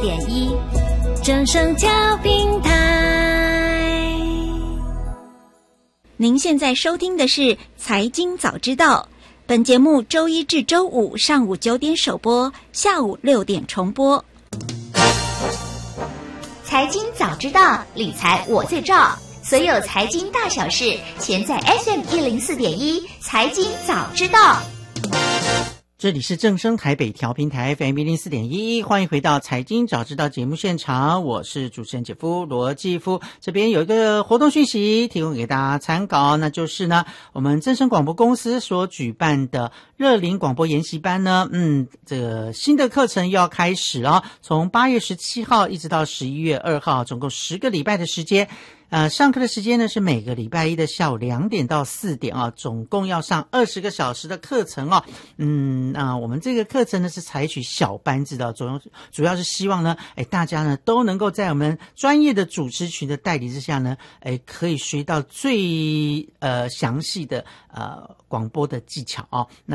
104.1正声调频台。 您现在收听的是财经早知道，本节目周一至周五上午9点首播，下午6点重播。 财经早知道，理财我最照，所有财经大小事，全在 FM104.1财经早知道。 这里是正声台北调频台 FM104.1，欢迎回到财经早知道节目现场，我是主持人姐夫罗继夫。这边有一个活动讯息提供给大家参考，那就是呢，我们正声广播公司所举办的热龄广播研习班呢，这个新的课程又要开始了，从8月17号一直到11月2号，总共10个礼拜的时间。上课的时间呢是每个礼拜一的下午2点到4点啊，总共要上20个小时的课程哦。我们这个课程呢是采取小班制的，主要是希望呢，大家呢都能够在我们专业的主持群的带领之下呢，可以学到最详细的广播的技巧哦。